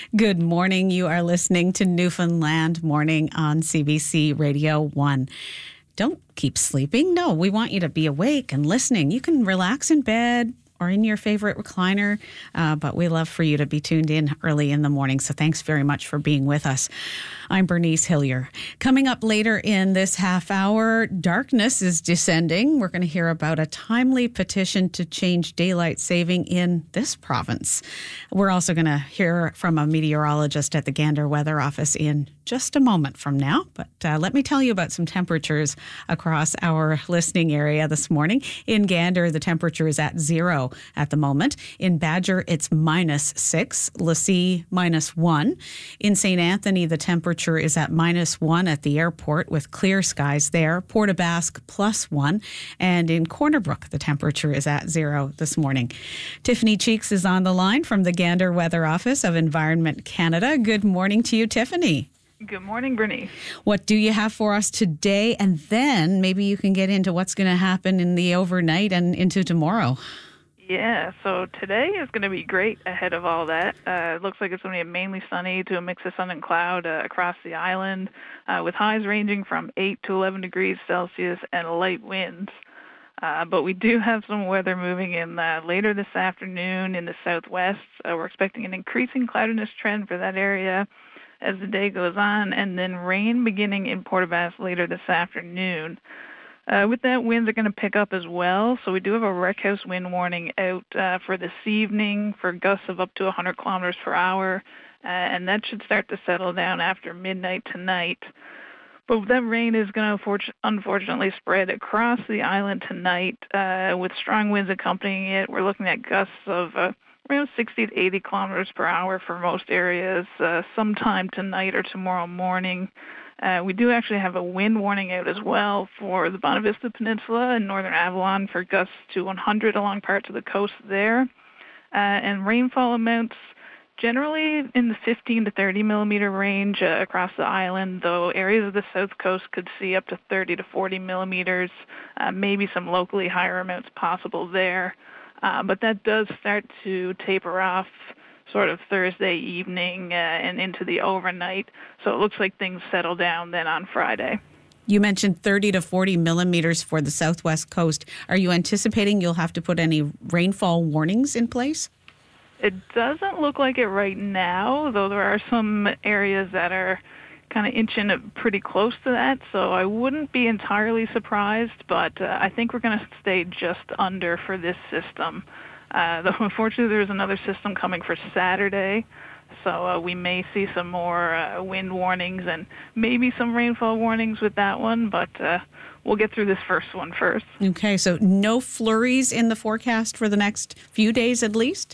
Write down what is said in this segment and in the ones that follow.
Good morning. You are listening to Newfoundland Morning on CBC Radio 1. Don't keep sleeping. No, we want you to be awake and listening. You can relax in bed or in your favorite recliner, but we love for you to be tuned in early in the morning. So thanks very much for being with us. I'm Bernice Hillier. Coming up later in this half hour, darkness is descending. We're going to hear about a timely petition to change daylight saving in this province. We're also going to hear from a meteorologist at the Gander Weather Office in just a moment from now. But let me tell you about some temperatures across our listening area this morning. In Gander, the temperature is at 0 at the moment. In Badger, it's -6. Lassie, -1. In St. Anthony, the temperature is at -1 at the airport with clear skies there. Port aux Basques, +1. And in Corner Brook, the temperature is at 0 this morning. Tiffany Cheeks is on the line from the Gander Weather Office of Environment Canada. Good morning to you, Tiffany. Good morning, Bernice. What do you have for us today? And then maybe you can get into what's going to happen in the overnight and into tomorrow. Yeah, so today is going to be great ahead of all that. It looks like it's going to be mainly sunny to a mix of sun and cloud across the island, with highs ranging from 8 to 11 degrees Celsius and light winds. But we do have some weather moving in later this afternoon in the southwest. We're expecting an increasing cloudiness trend for that area as the day goes on, and then rain beginning in Port aux Basques later this afternoon. With that, winds are going to pick up as well, so we do have a wreck house wind warning out for this evening for gusts of up to 100 kilometers per hour, and that should start to settle down after midnight tonight. But that rain is going to unfortunately spread across the island tonight with strong winds accompanying it. We're looking at gusts of around 60 to 80 kilometers per hour for most areas sometime tonight or tomorrow morning. We do actually have a wind warning out as well for the Bonavista Peninsula and northern Avalon for gusts to 100 along parts of the coast there. And rainfall amounts generally in the 15 to 30 millimeter range across the island, though areas of the south coast could see up to 30 to 40 millimeters, maybe some locally higher amounts possible there. But that does start to taper off sort of Thursday evening and into the overnight. So it looks like things settle down then on Friday. You mentioned 30 to 40 millimeters for the southwest coast. Are you anticipating you'll have to put any rainfall warnings in place? It doesn't look like it right now, though there are some areas that are kind of inching pretty close to that, so I wouldn't be entirely surprised, but I think we're going to stay just under for this system. Though unfortunately there's another system coming for Saturday, so we may see some more wind warnings and maybe some rainfall warnings with that one, but we'll get through this first one first. Okay, so no flurries in the forecast for the next few days at least?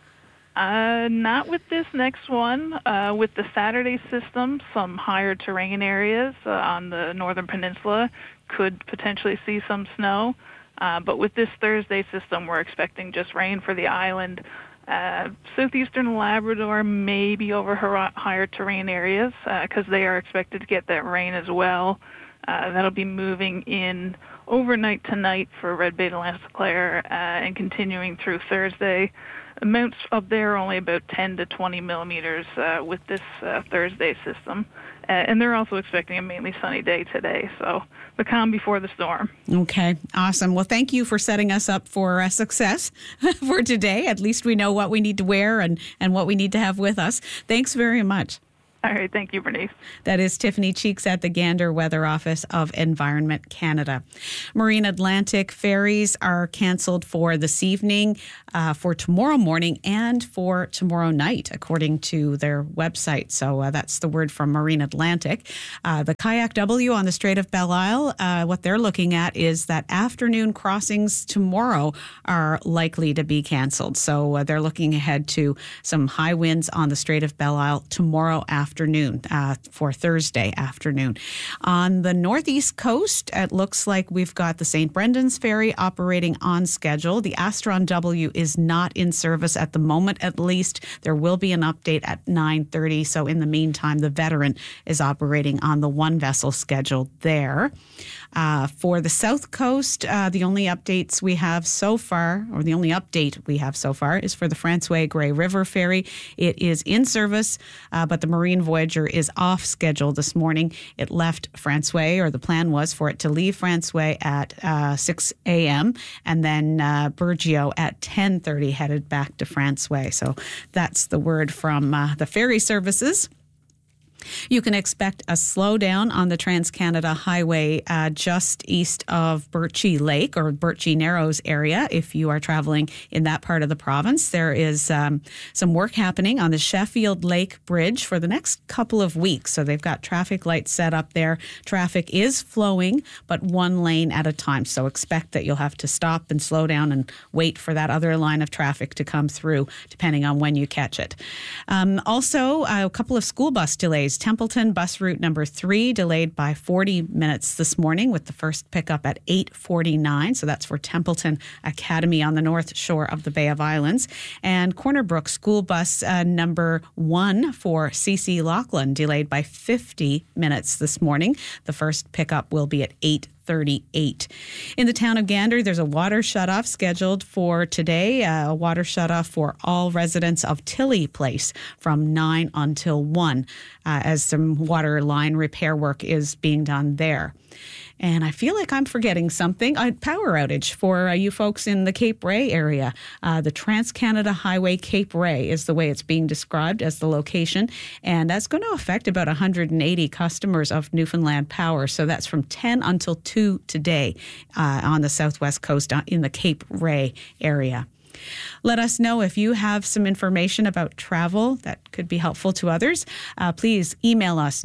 Not with this next one. With the Saturday system, some higher terrain areas on the northern peninsula could potentially see some snow. But with this Thursday system, we're expecting just rain for the island. Southeastern Labrador may be over higher terrain areas because they are expected to get that rain as well. That'll be moving in overnight tonight for Red Bay to Lanticlaire and continuing through Thursday. Amounts up there are only about 10 to 20 millimeters with this Thursday system. And they're also expecting a mainly sunny day today, so the calm before the storm. Okay, awesome. Well, thank you for setting us up for success for today. At least we know what we need to wear and what we need to have with us. Thanks very much. All right, thank you, Bernice. That is Tiffany Cheeks at the Gander Weather Office of Environment Canada. Marine Atlantic ferries are cancelled for this evening, for tomorrow morning, and for tomorrow night, according to their website. So that's the word from Marine Atlantic. The Kayak W on the Strait of Belle Isle, what they're looking at is that afternoon crossings tomorrow are likely to be cancelled. So they're looking ahead to some high winds on the Strait of Belle Isle tomorrow afternoon. afternoon, for Thursday afternoon. On the northeast coast, it looks like we've got the St. Brendan's Ferry operating on schedule. The Astron W is not in service at the moment, at least. There will be an update at 9:30. So in the meantime, the Veteran is operating on the one vessel schedule there. For the south coast, the only updates we have so far, or the only update we have so far, is for the Francois Grey River Ferry. It is in service, but the Marine Voyager is off schedule this morning. It left Francois, or the plan was for it to leave Francois at 6 a.m. and then Burgeo at 10:30 headed back to Francois. So that's the word from the ferry services. You can expect a slowdown on the Trans-Canada Highway just east of Birchie Lake or Birchie Narrows area. If you are traveling in that part of the province, there is some work happening on the Sheffield Lake Bridge for the next couple of weeks. So they've got traffic lights set up there. Traffic is flowing, but one lane at a time. So expect that you'll have to stop and slow down and wait for that other line of traffic to come through, depending on when you catch it. Also, a couple of school bus delays. Templeton bus route number 3 delayed by 40 minutes this morning with the first pickup at 8:49. So that's for Templeton Academy on the north shore of the Bay of Islands. And Corner Brook school bus number 1 for CC Laughlin delayed by 50 minutes this morning. The first pickup will be at 8:38. In the town of Gander, there's a water shutoff scheduled for today, a water shutoff for all residents of Tilly Place from 9 until 1, as some water line repair work is being done there. And I feel like I'm forgetting something. A power outage for you folks in the Cape Ray area. The Trans-Canada Highway Cape Ray is the way it's being described as the location. And that's going to affect about 180 customers of Newfoundland Power. So that's from 10 until 2 today on the southwest coast in the Cape Ray area. Let us know if you have some information about travel that could be helpful to others. Please email us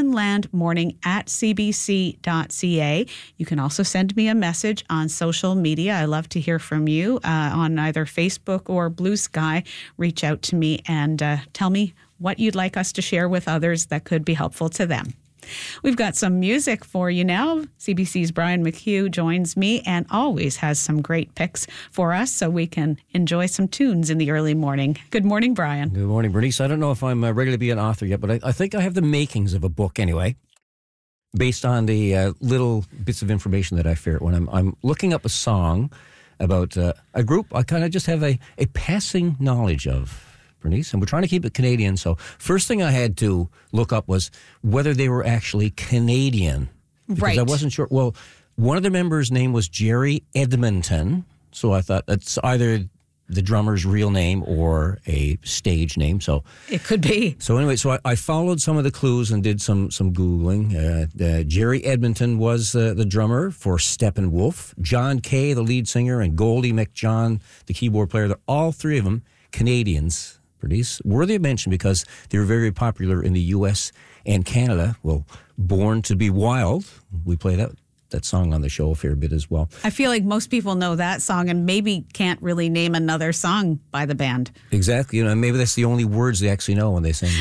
newfoundlandmorning@cbc.ca. You can also send me a message on social media. I love to hear from you on either Facebook or Blue Sky. Reach out to me and tell me what you'd like us to share with others that could be helpful to them. We've got some music for you now. CBC's Brian McHugh joins me and always has some great picks for us so we can enjoy some tunes in the early morning. Good morning, Brian. Good morning, Bernice. I don't know if I'm ready to be an author yet, but I think I have the makings of a book anyway, based on the little bits of information that I ferret when I'm looking up a song about a group I kind of just have a passing knowledge of. And we're trying to keep it Canadian. So first thing I had to look up was whether they were actually Canadian. Because right. I wasn't sure. Well, one of the members' name was Jerry Edmonton. So I thought that's either the drummer's real name or a stage name. So it could be. So anyway, so I followed some of the clues and did some Googling. Jerry Edmonton was the drummer for Steppenwolf. John Kay, the lead singer, and Goldie McJohn, the keyboard player. They're all three of them Canadians. Worthy of mention because they were very popular in the U.S. and Canada. Well, Born to Be Wild, we play that song on the show a fair bit as well. I feel like most people know that song and maybe can't really name another song by the band. Exactly. Maybe that's the only words they actually know when they sing.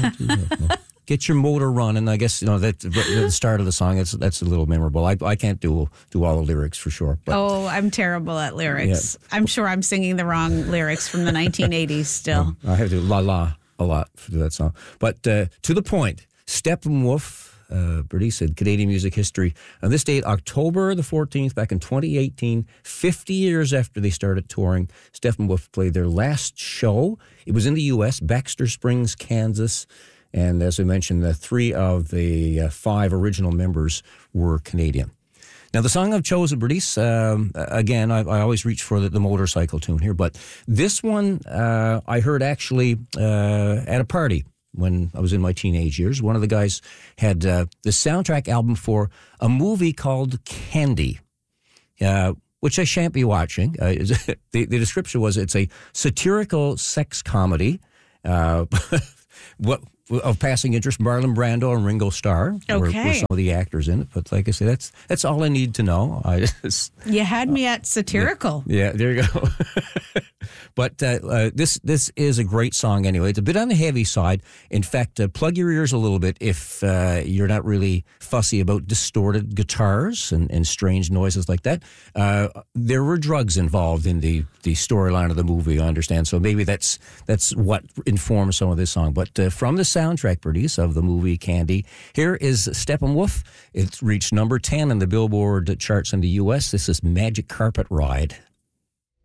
Get your motor running. I guess that the start of the song. That's a little memorable. I can't do all the lyrics for sure. But, I'm terrible at lyrics. Yeah. I'm sure I'm singing the wrong lyrics from the 1980s still. I have to la a lot for that song. But to the point, Steppenwolf, Bertie said Canadian music history. On this date, October the 14th, back in 2018, 50 years after they started touring, Steppenwolf played their last show. It was in the U.S., Baxter Springs, Kansas. And as I mentioned, 3 of the 5 original members were Canadian. Now, the song I've chosen, Bernice, again, I always reach for the motorcycle tune here, but this one I heard actually at a party when I was in my teenage years. One of the guys had the soundtrack album for a movie called Candy, which I shan't be watching. The description was it's a satirical sex comedy. of passing interest, Marlon Brando and Ringo Starr were some of the actors in it. But like I say, that's all I need to know. You had me at satirical. Yeah, there you go. But this is a great song anyway. It's a bit on the heavy side. In fact, plug your ears a little bit if you're not really fussy about distorted guitars and strange noises like that. There were drugs involved in the storyline of the movie, I understand. So maybe that's what informs some of this song. But from the soundtrack produce of the movie Candy, here is Steppenwolf. It's reached number 10 in the Billboard charts in the U.S. This is Magic Carpet Ride.